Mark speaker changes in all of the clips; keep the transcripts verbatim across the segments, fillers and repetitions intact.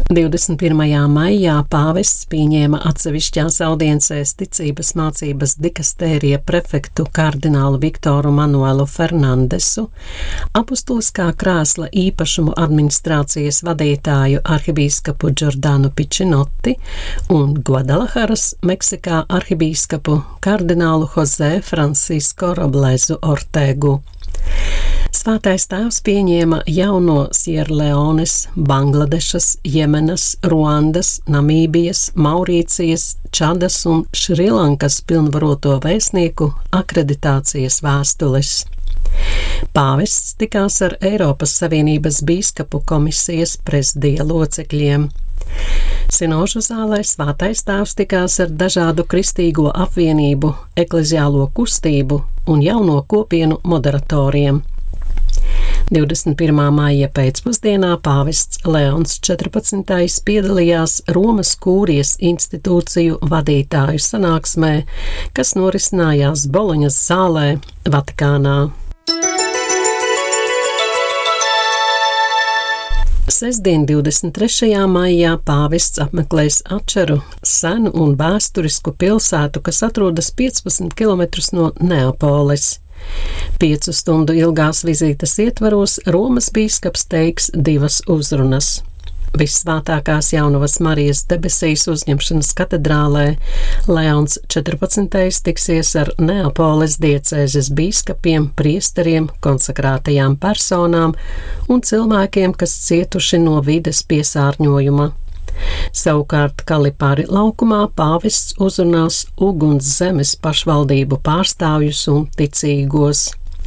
Speaker 1: divdesmit pirmajā maijā pāvests pieņēma atsevišķās audiencēs ticības mācības dikastērija prefektu kardinālu Viktoru Manuelu Fernandesu, apustuliskā krēsla īpašumu administrācijas vadītāju arhibīskapu Giordano Pičinoti un Gvadalaharas, Meksikā arhibīskapu kardinālu Jose Francisco Roblezu Ortegu. Svētais tēvs pieņēma jauno Sierleones, Bangladešas, Jemenas, Ruandas, Namībijas, Maurīcijas, Čadas un Šrilankas pilnvaroto vēstnieku akreditācijas vēstules. Pāvests tikās ar Eiropas Savienības bīskapu komisijas prezidija locekļiem. Sinožu zālē Svētais tēvs tikās ar dažādu kristīgo apvienību, ekleziālo kustību un jauno kopienu moderatoriem. divdesmit pirmā maija pēcpusdienā pāvests Leons četrpadsmitais piedalījās Romas kūrijas institūciju vadītāju sanāksmē, kas norisinājās Boloņas zālē, Vatikānā. Sestdien, divdesmit trešajā maijā pāvests apmeklēs Atšeru, senu un vēsturisku pilsētu, kas atrodas piecpadsmit kilometrus no Neapoles. Piecu stundu ilgās vizītes ietvaros Romas bīskaps teiks divas uzrunas. Vissvētākās Jaunavas Marijas debesīs uzņemšanas katedrālē Leons četrpadsmitais tiksies ar Neapoles diecēzes bīskapiem, priesteriem, konsekrātajām personām un cilvēkiem, kas cietuši no vides piesārņojuma. Savukārt Kalipāri laukumā pāvests uzrunās Uguns zemes pašvaldību pārstāvjus un ticīgos.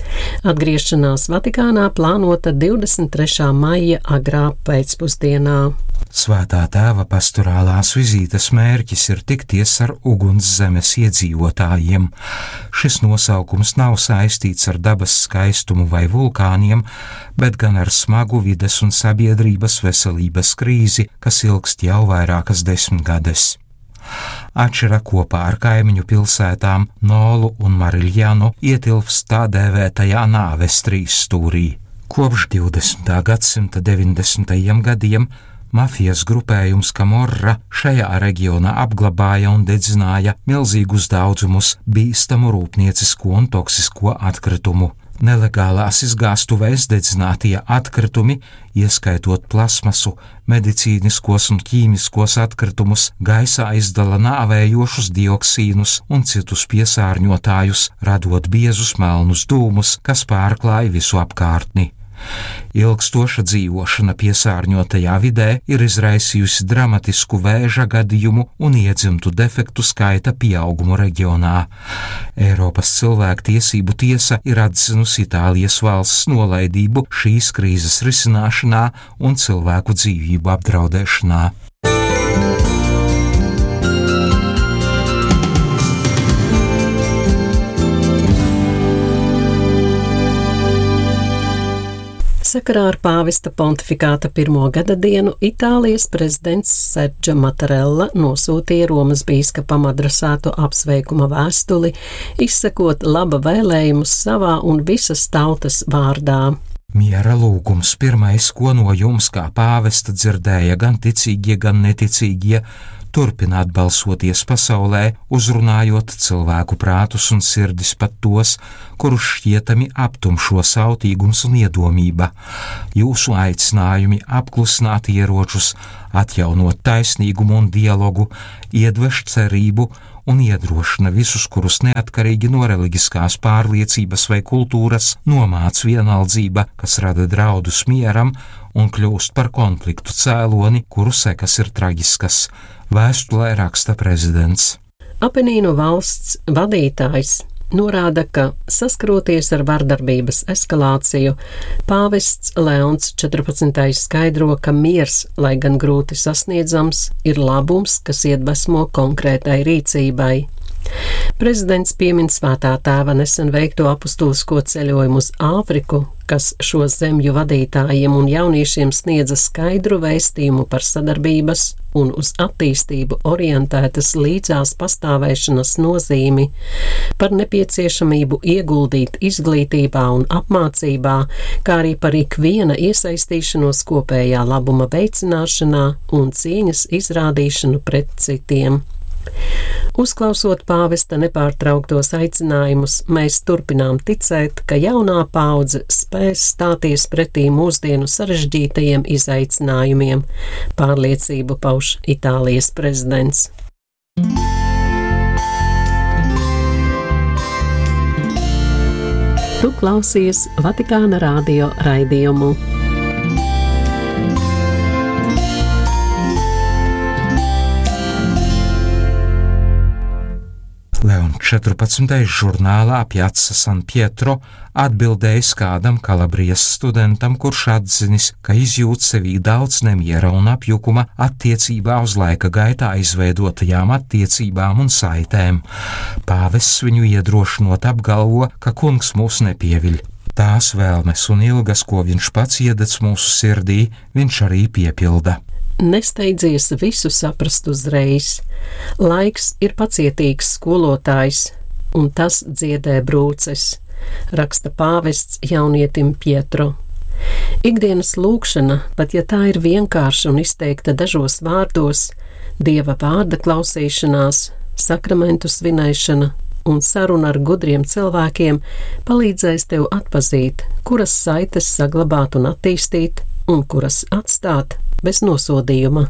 Speaker 1: Atgriešanās Vatikānā plānota divdesmit trešā maija agrā pēcpusdienā.
Speaker 2: Svētā tēva pastorālās vizītes mērķis ir tikties ar Uguns zemes iedzīvotājiem. Šis nosaukums nav saistīts ar dabas skaistumu vai vulkāniem, bet gan ar smagu vides un sabiedrības veselības krīzi, kas ilgst jau vairākas desmitgades. Atšera kopā ar kaimiņu pilsētām Nolu un Mariljanu ietilpst tā dēvētajā nāves trīsstūrī. Kopš divdesmitā gadsimta deviņdesmitajiem gadiem mafijas grupējums Camorra šajā reģionā apglabāja un dedzināja milzīgus daudzumus bīstamu rūpniecisko un toksisko atkritumu. Nelegālās izgāstuvēs dedzinātie atkritumi, ieskaitot plasmasu, medicīniskos un ķīmiskos atkritumus, gaisā izdala nāvējošus dioksīnus un citus piesārņotājus, radot biezus melnus dūmus, kas pārklāja visu apkārtni. Ilgstoša dzīvošana piesārņotajā vidē ir izraisījusi dramatisku vēža gadījumu un iedzimtu defektu skaita pieaugumu reģionā. Eiropas cilvēktiesību tiesa ir atzinusi Itālijas valsts nolaidību šīs krīzes risināšanā un cilvēku dzīvību apdraudēšanā.
Speaker 1: Sakarā ar pāvesta pontifikāta pirmo gada dienu Itālijas prezidents Sergio Mattarella nosūtīja Romas bīskapam adresētu apsveikuma vēstuli, izsakot laba vēlējumus savā un visas tautas vārdā.
Speaker 2: Miera lūgums pirmais, ko no jums kā pāvesta dzirdēja gan ticīgie, gan neticīgie, turpināt balsoties pasaulē, uzrunājot cilvēku prātus un sirdis pat tos, kurus šķietami aptumšo sautīgums un iedomība. Jūsu aicinājumi apklusināt ieročus, atjaunot taisnīgumu un dialogu, iedveš cerību un iedrošina visus, kurus neatkarīgi no reliģiskās pārliecības vai kultūras nomāc vienaldzība, kas rada draudus mieram un kļūst par konfliktu cēloni, kuru sekas ir traģiskas. Vēstulē raksta prezidents.
Speaker 1: Apenīnu valsts vadītājs norāda, ka saskaroties ar vardarbības eskalāciju, pāvests Leons četrpadsmitais skaidro, ka miers, lai gan grūti sasniedzams, ir labums, kas iedvesmo konkrētai rīcībai. Prezidents piemin Svētā tēva nesen veikto apustulisko ceļojumu uz Āfriku, kas šo zemju vadītājiem un jauniešiem sniedza skaidru vēstījumu par sadarbības un uz attīstību orientētas līdzās pastāvēšanas nozīmi, par nepieciešamību ieguldīt izglītībā un apmācībā, kā arī par ikviena iesaistīšanos kopējā labuma veicināšanā un cieņas izrādīšanu pret citiem. Uzklausot pāvesta nepārtrauktos aicinājumus, mēs turpinām ticēt, ka jaunā paudze spēs stāties pretī mūsdienu sarežģītajiem izaicinājumiem, pārliecību pauž Itālijas prezidents. Tu klausies Vatikāna radio raidījumu.
Speaker 2: Leon četrpadsmitais žurnālā Piazza San Pietro atbildējis kādam Kalabrijas studentam, kurš atzinis, ka izjūt sevī daudz nemiera un apjukuma attiecībā uz laika gaitā izveidotajām attiecībām un saitēm. Pāvests viņu iedrošinot apgalvo, ka kungs mūs nepieviļ. Tās vēlmes un ilgas, ko viņš pats iededz mūsu sirdī, viņš arī piepilda.
Speaker 1: Nesteidzies visu saprast uzreiz. Laiks ir pacietīgs skolotājs, un tas dziedē brūces, raksta pāvests jaunietim Pietro. Ikdienas lūkšana, pat ja tā ir vienkārša un izteikta dažos vārdos, Dieva vārda klausīšanās, sakramentu svinēšana un saruna ar gudriem cilvēkiem palīdzēs tev atpazīt, kuras saites saglabāt un attīstīt, un kuras atstāt bez nosodījuma.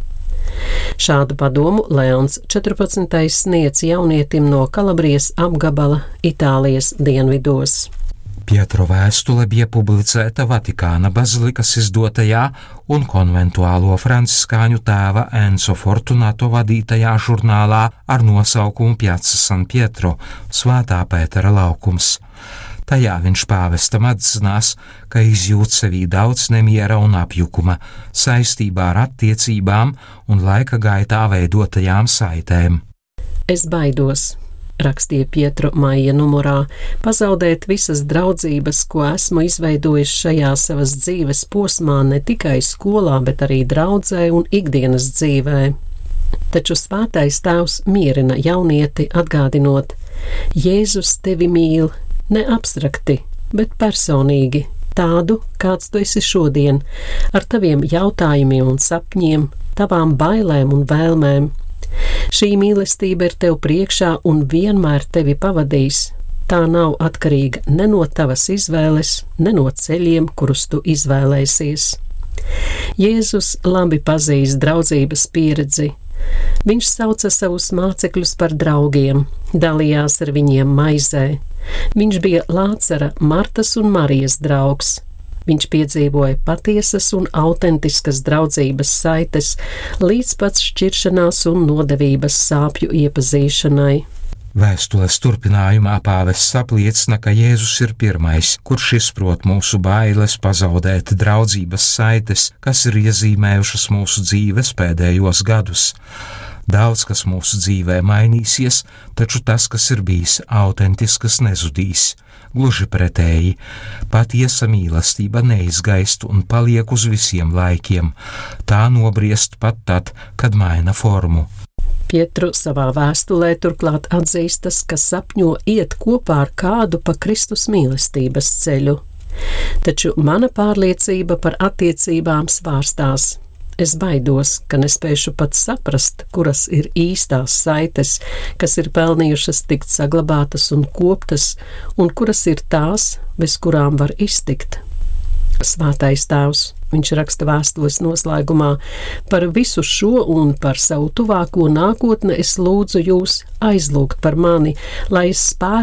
Speaker 1: Šādu padomu Leons četrpadsmitais sniedz jaunietim no Kalabrijas apgabala Itālijas dienvidos.
Speaker 2: Pietro vēstule bija publicēta Vatikāna bazilikas izdotajā un konventuālo franciskāņu tēva Enzo Fortunato vadītajā žurnālā ar nosaukumu Piazza San Pietro – Svētā Pētera laukums. Tajā viņš pāvestam atzinās, ka izjūt sevī daudz nemiera un apjukuma saistībā ar attiecībām un laika gaitā veidotajām saitēm.
Speaker 1: Es baidos, rakstīja Pietro maija numurā, pazaudēt visas draudzības, ko esmu izveidojis šajā savas dzīves posmā ne tikai skolā, bet arī draudzē un ikdienas dzīvē. Taču svētais tēvs mierina jaunieti atgādinot: Jēzus tevi mīl, ne abstrakti, bet personīgi, tādu, kāds tu esi šodien, ar taviem jautājumiem un sapņiem, tavām bailēm un vēlmēm. Šī mīlestība ir tev priekšā un vienmēr tevi pavadīs. Tā nav atkarīga ne no tavas izvēles, ne no ceļiem, kurus tu izvēlēsies. Jēzus labi pazīst draudzības pieredzi. Viņš sauca savus mācekļus par draugiem, dalījās ar viņiem maizē. Viņš bija Lācara, Martas un Marijas draugs. Viņš piedzīvoja patiesas un autentiskas draudzības saites, līdz pat šķiršanās un nodevības sāpju iepazīšanai.
Speaker 2: Vēstules turpinājumā pāvests apliecina, ka Jēzus ir pirmais, kurš izprot mūsu bailes pazaudēt draudzības saites, kas ir iezīmējušas mūsu dzīves pēdējos gadus. Daudz, kas mūsu dzīvē mainīsies, taču tas, kas ir bijis autentisks, nezudīs. Gluži pretēji, patiesa mīlestība neizgaist un paliek uz visiem laikiem. Tā nobriest pat tad, kad maina formu.
Speaker 1: Pietru savā vēstulē turklāt atzīstas, ka sapņo iet kopā ar kādu pa Kristus mīlestības ceļu. Taču mana pārliecība par attiecībām svārstās. Es baidos, ka nespēšu pat saprast, kuras ir īstās saites, kas ir pelnījušas tikt saglabātas un koptas, un kuras ir tās, bez kurām var iztikt. Svētais tēvs, viņš raksta vēstules noslēgumā, par visu šo un par savu tuvāko nākotni es lūdzu jūs aizlūgt par mani, lai es spētu